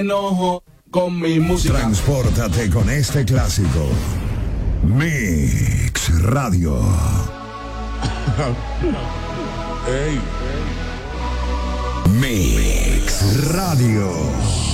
enojo con mi música. Transpórtate con este clásico. Mix Radio. Hey. Mix Radio.